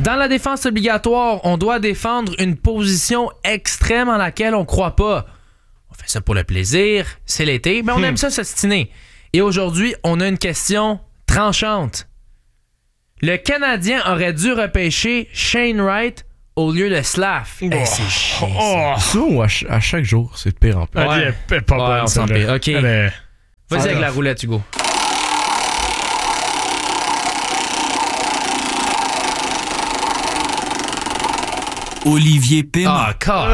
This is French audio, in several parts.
Dans la défense obligatoire, on doit défendre une position extrême en laquelle on croit pas. On fait ça pour le plaisir, c'est l'été, mais on aime ça s'ostiner. Et aujourd'hui, on a une question tranchante. Le Canadien aurait dû repêcher Shane Wright au lieu de Slav. C'est chiant. Ça, ou à chaque jour, c'est de pire en pire. Elle est pas bonne, on s'en pire. OK. Elle Vas-y avec la roulette, Hugo. Olivier Paiement.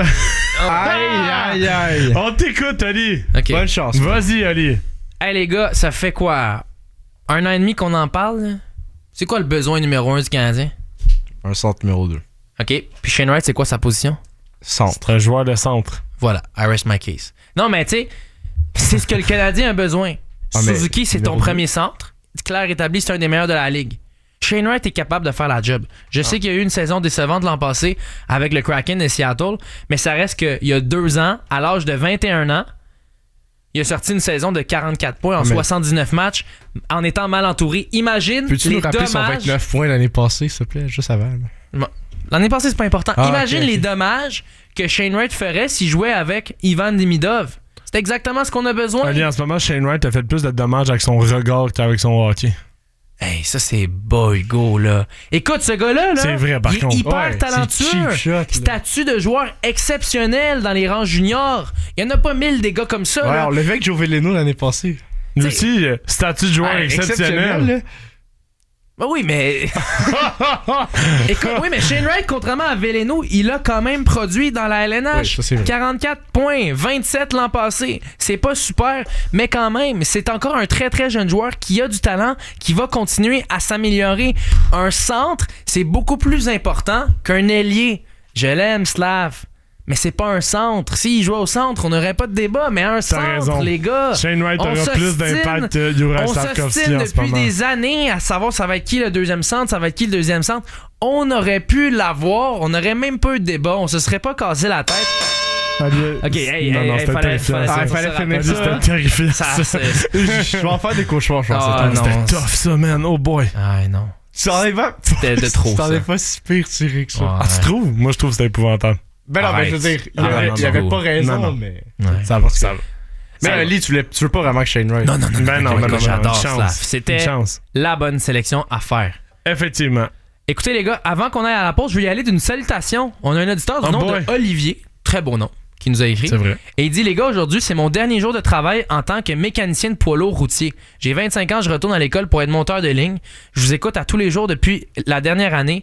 Aïe. On t'écoute, Ali. OK. Bonne chance. Vas-y, Ali. Hey les gars, ça fait quoi? 1 an et demi qu'on en parle? Là? C'est quoi le besoin numéro 1 du Canadien? Un centre numéro 2. OK. Puis Shane Wright, c'est quoi sa position? Centre. C'est un joueur de centre. Voilà, I rest my case. Non, mais tu sais, c'est ce que le Canadien a besoin. Suzuki, c'est ton premier centre. Claire établi, c'est un des meilleurs de la ligue. Shane Wright est capable de faire la job. Je sais qu'il y a eu une saison décevante l'an passé avec le Kraken de Seattle, mais ça reste qu'il y a 2 ans, à l'âge de 21 ans, il a sorti une saison de 44 points en 79 matchs en étant mal entouré. Imagine Peux-tu les nous rappeler dommages... son 29 points l'année passée, s'il te plaît, juste avant? Bon. L'année passée, c'est pas important. Imagine ok. les dommages que Shane Wright ferait s'il jouait avec Ivan Demidov. C'est exactement ce qu'on a besoin. Ali, en ce moment, Shane Wright a fait plus de dommages avec son regard qu'avec son hockey. Hey, ça c'est boy go là. Écoute, ce gars-là, là, C'est vrai, par il est contre. hyper Ouais, talentueux. c'est cheap shot, là. Statut de joueur exceptionnel dans les rangs juniors. Il y en a pas 1000 des gars comme ça. Ouais, là. on l'a vu avec Joe Veleno l'année passée. Lui aussi, statut de joueur exceptionnel. là. Ben oui, mais. Écoute, oui, mais Shane Wright, contrairement à Veleno, il a quand même produit dans la LNH. Oui, ça, c'est vrai. 44 points, 27 l'an passé. C'est pas super, mais quand même, c'est encore un très très jeune joueur qui a du talent, qui va continuer à s'améliorer. Un centre, c'est beaucoup plus important qu'un ailier. Je l'aime, Slav. Mais c'est pas un centre. S'il jouait au centre, on n'aurait pas de débat. Mais un centre, raison. les gars. Shane Wright on aura plus s'ostine- d'impact que Juraj On Slavkovski s'ostine en ce depuis moment. des années à savoir ça va être qui le deuxième centre, ça va être qui le deuxième centre. On aurait pu l'avoir, on n'aurait même pas eu de débat, on se serait pas cassé la tête. Ok, hey, fallait finir C'était terrifiant. Ça, c'est... Je vais en faire des cauchemars, je pense. Ah, cette année. non. C'était tough, ça, man. Oh boy. Ah non. Tu t'en es pas... C'était de trop, Tu t'en ça. es pas si pire tiré que ça. Ouais. Ah, tu trouves? Moi, je trouve que c'était épouvantable. Ben non, mais je veux dire, il avait non. pas raison, Non, non. mais... Ouais. Ça va, ça va. Mais Ali, tu veux pas vraiment que Shane Wright? Non. Ben non, Écoute, j'adore une Slav. chance. C'était Une chance. la bonne sélection à faire. Effectivement. Écoutez les gars, avant qu'on aille à la pause, je vais y aller d'une salutation. On a un auditeur du Oh nom boy. de Olivier, très beau nom, qui nous a écrit. C'est vrai. Et il dit, les gars, aujourd'hui, c'est mon dernier jour de travail en tant que mécanicien de poids lourd routier. J'ai 25 ans, je retourne à l'école pour être monteur de ligne. Je vous écoute à tous les jours depuis la dernière année.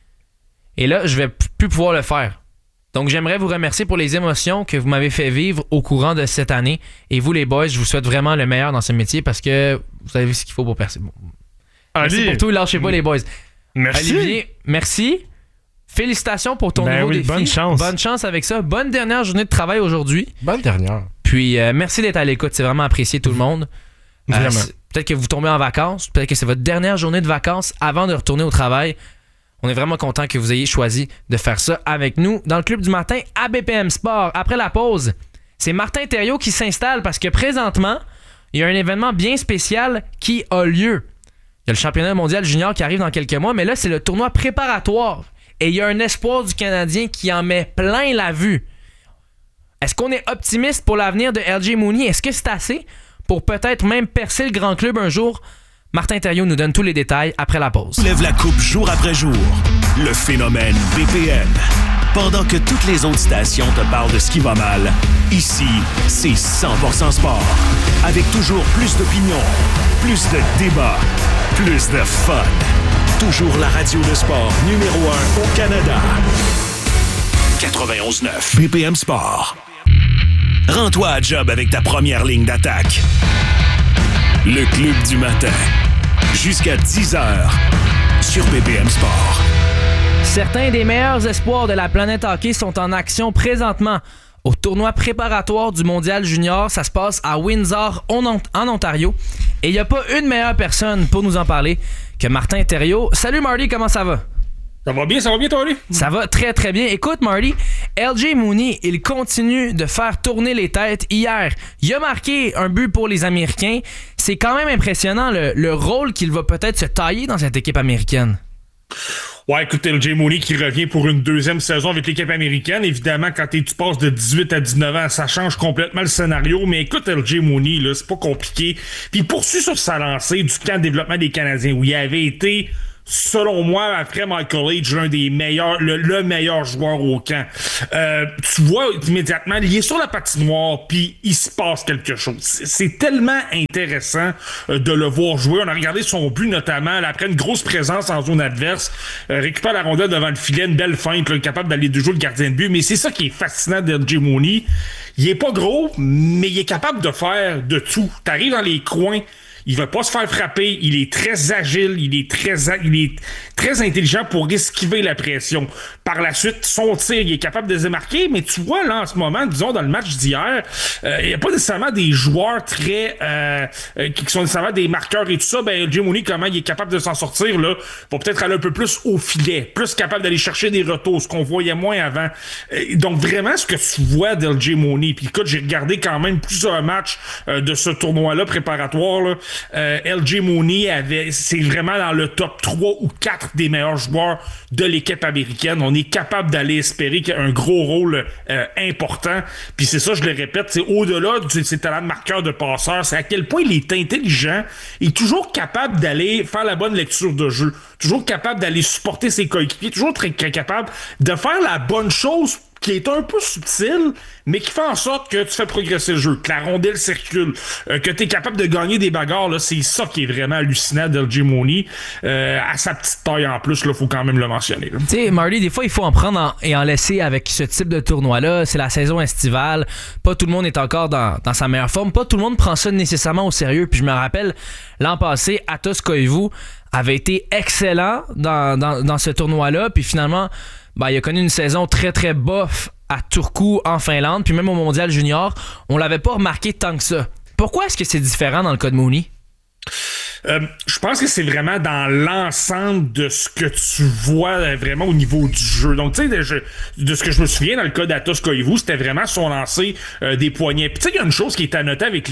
Et là, je vais plus pouvoir le faire. Donc, j'aimerais vous remercier pour les émotions que vous m'avez fait vivre au courant de cette année. Et vous, les boys, je vous souhaite vraiment le meilleur dans ce métier parce que vous avez ce qu'il faut pour percer. Bon. Merci Ali, pour tout, lâchez pas les boys. merci. Olivier, merci. Félicitations pour ton nouveau défi. Bonne chance. Bonne chance avec ça. Bonne dernière journée de travail aujourd'hui. Bonne dernière. Puis merci d'être à l'écoute, c'est vraiment apprécié tout le monde. Vraiment. Peut-être que vous tombez en vacances, peut-être que c'est votre dernière journée de vacances avant de retourner au travail. On est vraiment content que vous ayez choisi de faire ça avec nous dans le club du matin à BPM Sport. Après la pause, c'est Martin Thériault qui s'installe parce que présentement, il y a un événement bien spécial qui a lieu. Il y a le championnat mondial junior qui arrive dans quelques mois, mais là, c'est le tournoi préparatoire. Et il y a un espoir du Canadien qui en met plein la vue. Est-ce qu'on est optimiste pour l'avenir de LJ Mooney? Est-ce que c'est assez pour peut-être même percer le grand club un jour? Martin Thériault nous donne tous les détails après la pause. Lève la coupe jour après jour. Le phénomène BPM. Pendant que toutes les autres stations te parlent de ce qui va mal, ici, c'est 100% sport. Avec toujours plus d'opinions, plus de débats, plus de fun. Toujours la radio de sport numéro 1 au Canada. 91.9 BPM Sport. Rends-toi à job avec ta première ligne d'attaque. Le club du matin. Jusqu'à 10h sur BPM Sport. Certains des meilleurs espoirs de la planète hockey sont en action présentement au tournoi préparatoire du Mondial Junior. Ça se passe à Windsor, en Ontario. Et il n'y a pas une meilleure personne pour nous en parler que Martin Thériault. Salut Marty, comment ça va? Ça va bien, toi, lui? Ça va très très bien. Écoute Marty, LJ Mooney, il continue de faire tourner les têtes. Hier, il a marqué un but pour les Américains. C'est quand même impressionnant le rôle qu'il va peut-être se tailler dans cette équipe américaine. Ouais, écoute, LJ Mooney qui revient pour une deuxième saison avec l'équipe américaine. Évidemment, quand tu passes de 18 à 19 ans, ça change complètement le scénario. Mais écoute, LJ Mooney, là, c'est pas compliqué. Puis il poursuit sur sa lancée du camp de développement des Canadiens où il avait été, selon moi, après Michael H, l'un des meilleurs, le meilleur joueur au camp. Tu vois immédiatement, il est sur la patinoire, puis il se passe quelque chose. C'est tellement intéressant de le voir jouer. On a regardé son but, notamment, là, après une grosse présence en zone adverse, récupère la rondelle devant le filet, une belle feinte, là, capable d'aller de jouer le gardien de but. Mais c'est ça qui est fascinant d'LJ Mooney. Il est pas gros, mais il est capable de faire de tout. T'arrives dans les coins, il va pas se faire frapper, il est très agile, il est très intelligent pour esquiver la pression. Par la suite, son tir, il est capable de se démarquer, mais tu vois là en ce moment, disons dans le match d'hier, il n'y a pas nécessairement des joueurs très qui sont nécessairement des marqueurs et tout ça. Ben LJ Mooney, comment il est capable de s'en sortir là, pour peut-être aller un peu plus au filet, plus capable d'aller chercher des retours, ce qu'on voyait moins avant. Donc vraiment, ce que tu vois d'LJ Mooney, puis écoute, j'ai regardé quand même plusieurs matchs de ce tournoi-là préparatoire là. LJ Mooney c'est vraiment dans le top 3 ou 4 des meilleurs joueurs de l'équipe américaine. On est capable d'aller espérer qu'il y a un gros rôle important. Puis c'est ça, je le répète, c'est au-delà de ses talents de marqueur, de passeur, c'est à quel point il est intelligent. Il est toujours capable d'aller faire la bonne lecture de jeu. Toujours capable d'aller supporter ses coéquipiers. Toujours très capable de faire la bonne chose qui est un peu subtil, mais qui fait en sorte que tu fais progresser le jeu, que la rondelle circule, que tu es capable de gagner des bagarres. Là, c'est ça qui est vraiment hallucinant d'LJ Mooney. À sa petite taille en plus, il faut quand même le mentionner. Tu sais, Marty, des fois, il faut en prendre et en laisser avec ce type de tournoi-là. C'est la saison estivale. Pas tout le monde est encore dans sa meilleure forme. Pas tout le monde prend ça nécessairement au sérieux. Puis je me rappelle, l'an passé, Atos Koivu avait été excellent dans ce tournoi-là. Puis finalement, il a connu une saison très, très bof à Turku, en Finlande, puis même au Mondial Junior, on l'avait pas remarqué tant que ça. Pourquoi est-ce que c'est différent dans le cas de Mooney? Je pense que c'est vraiment dans l'ensemble de ce que tu vois vraiment au niveau du jeu. Donc, tu sais, de ce que je me souviens dans le cas d'Atos Koivu, c'était vraiment son lancer des poignets. Puis, tu sais, il y a une chose qui est à noter avec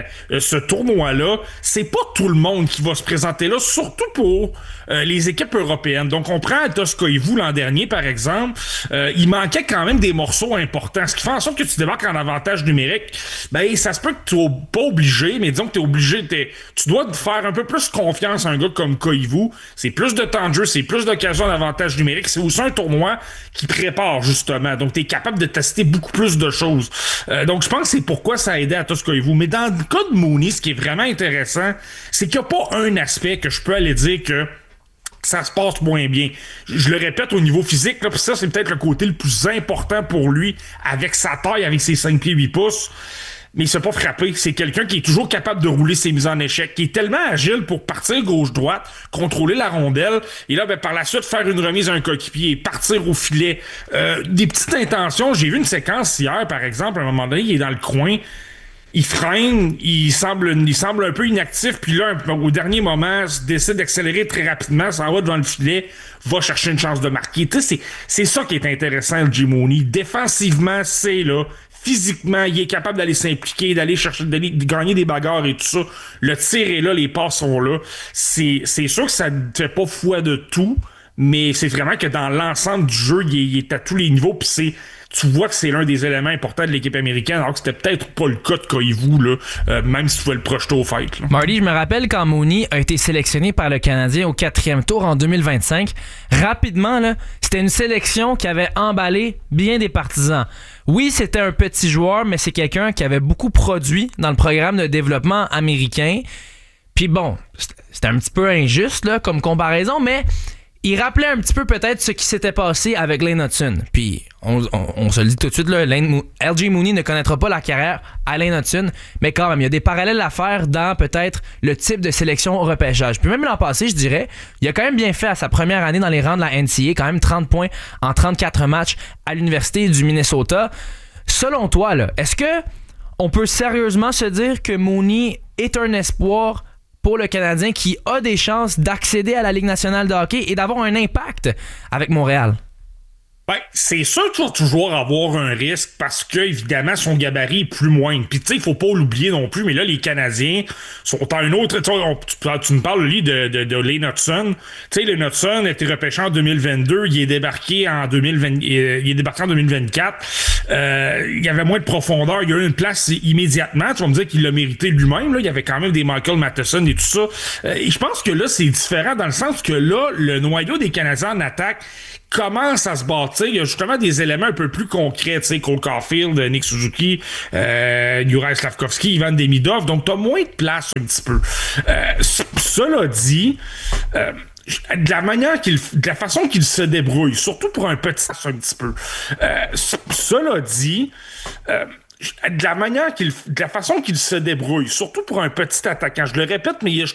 ce tournoi-là, c'est pas tout le monde qui va se présenter là, surtout pour les équipes européennes. Donc, on prend Atos Koivu l'an dernier, par exemple, il manquait quand même des morceaux importants, ce qui fait en sorte que tu débarques en avantage numérique. Ben, ça se peut que tu n'es pas obligé, mais disons que tu es obligé, tu dois te faire un peu plus confiance à un gars comme Koivu. C'est plus de temps de jeu, c'est plus d'occasions d'avantage numérique. C'est aussi un tournoi qui prépare, justement. Donc, tu es capable de tester beaucoup plus de choses. Donc, je pense que c'est pourquoi ça a aidé Atos Koivu. Mais dans le cas de Mooney, ce qui est vraiment intéressant, c'est qu'il n'y a pas un aspect que je peux aller dire que ça se passe moins bien. Je le répète au niveau physique, là, puis ça, c'est peut-être le côté le plus important pour lui, avec sa taille, avec ses 5 pieds 8 pouces. Mais il s'est pas frappé. C'est quelqu'un qui est toujours capable de rouler ses mises en échec, qui est tellement agile pour partir gauche-droite, contrôler la rondelle, et là, par la suite, faire une remise à un coéquipier, partir au filet. Des petites intentions. J'ai vu une séquence hier, par exemple, à un moment donné, il est dans le coin, il freine, il semble un peu inactif, puis là, au dernier moment, décide d'accélérer très rapidement, s'en va devant le filet, va chercher une chance de marquer. Tu sais, c'est ça qui est intéressant, LJ Mooney. Défensivement, c'est là. Physiquement, il est capable d'aller s'impliquer, d'aller chercher, d'aller gagner des bagarres et tout ça. Le tir est là, les passes sont là. C'est sûr que ça ne fait pas foi de tout, mais c'est vraiment que dans l'ensemble du jeu, il est à tous les niveaux, puis tu vois que c'est l'un des éléments importants de l'équipe américaine, alors que c'était peut-être pas le cas de Koivu, là, même si tu pouvais le projeter au fight. Là. Marty, je me rappelle quand Mooney a été sélectionné par le Canadien au 4e tour en 2025. Rapidement, là, c'était une sélection qui avait emballé bien des partisans. Oui, c'était un petit joueur, mais c'est quelqu'un qui avait beaucoup produit dans le programme de développement américain. Puis bon, c'était un petit peu injuste là, comme comparaison, mais il rappelait un petit peu peut-être ce qui s'était passé avec Lane Hutson. Puis on se le dit tout de suite, là, LJ Mooney ne connaîtra pas la carrière à Lane Hutson, mais quand même, il y a des parallèles à faire dans peut-être le type de sélection au repêchage. Puis même l'an passé, je dirais, il a quand même bien fait à sa première année dans les rangs de la NCAA, quand même 30 points en 34 matchs à l'Université du Minnesota. Selon toi, là, est-ce que on peut sérieusement se dire que Mooney est un espoir pour le Canadien qui a des chances d'accéder à la Ligue nationale de hockey et d'avoir un impact avec Montréal? Ben, c'est sûr que tu vas toujours avoir un risque parce que, évidemment, son gabarit est plus moindre. Puis, tu sais, il faut pas l'oublier non plus, mais là, les Canadiens sont à une autre... Tu me parles, lui, de Lane Hutson. Tu sais, Lane Hutson a été repêché en 2022. Il est débarqué en 2024. Il y avait moins de profondeur. Il a eu une place immédiatement. Tu vas me dire qu'il l'a mérité lui-même. Là. Il y avait quand même des Michael Matheson et tout ça. Et je pense que là, c'est différent dans le sens que là, le noyau des Canadiens en attaque commence à se bâtir. Il y a justement des éléments un peu plus concrets, tu sais, Cole Caulfield, Nick Suzuki, Juraj Slafkovský, Ivan Demidov, donc t'as moins de place un petit peu. Cela dit, de la façon qu'il se débrouille, surtout pour un petit un petit peu. Cela dit, de la façon qu'il se débrouille, surtout pour un petit attaquant. Je le répète, mais il y a